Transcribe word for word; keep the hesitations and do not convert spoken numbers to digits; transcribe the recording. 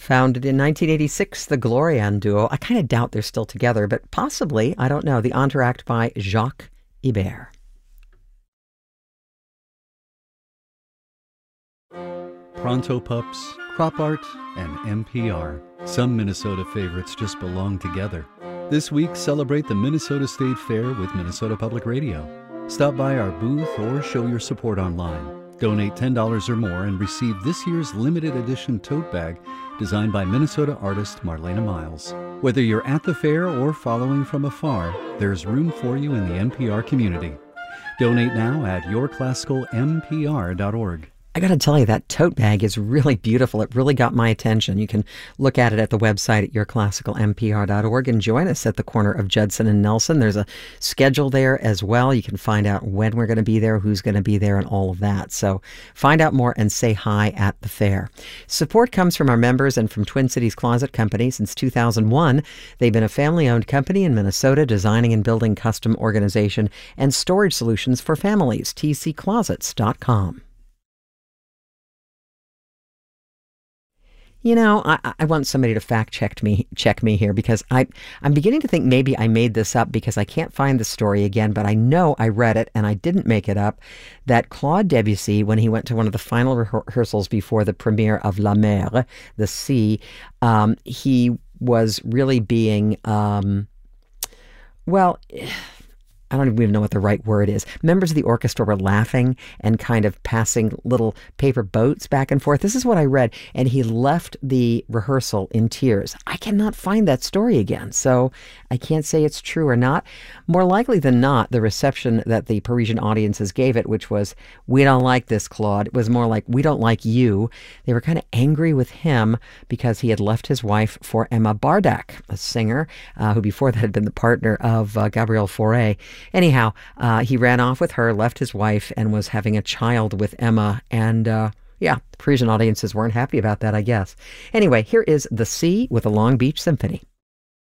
Founded in nineteen eighty-six, the Glorian duo. I kind of doubt they're still together, but possibly, I don't know. The entr'acte by Jacques Ibert. Pronto Pups, Crop Art, and N P R. Some Minnesota favorites just belong together. This week, celebrate the Minnesota State Fair with Minnesota Public Radio. Stop by our booth or show your support online. Donate ten dollars or more and receive this year's limited edition tote bag designed by Minnesota artist Marlena Miles. Whether you're at the fair or following from afar, there's room for you in the N P R community. Donate now at your classical m p r dot org. I got to tell you, that tote bag is really beautiful. It really got my attention. You can look at it at the website at your classical m p r dot org and join us at the corner of Judson and Nelson. There's a schedule there as well. You can find out when we're going to be there, who's going to be there, and all of that. So find out more and say hi at the fair. Support comes from our members and from Twin Cities Closet Company. Since two thousand one, they've been a family-owned company in Minnesota designing and building custom organization and storage solutions for families. t c closets dot com. You know, I, I want somebody to fact check me, check me here because I, I'm beginning to think maybe I made this up because I can't find the story again, but I know I read it and I didn't make it up, that Claude Debussy, when he went to one of the final rehearsals before the premiere of La Mer, the Sea, um, he was really being, um, well... I don't even know what the right word is. Members of the orchestra were laughing and kind of passing little paper boats back and forth. This is what I read. And he left the rehearsal in tears. I cannot find that story again, so I can't say it's true or not. More likely than not, the reception that the Parisian audiences gave it, which was, "We don't like this, Claude," was more like, "We don't like you." They were kind of angry with him because he had left his wife for Emma Bardak, a singer uh, who before that had been the partner of uh, Gabrielle Fauré. Anyhow, uh, he ran off with her, left his wife, and was having a child with Emma. And, uh, yeah, Parisian audiences weren't happy about that, I guess. Anyway, here is The Sea with the Long Beach Symphony.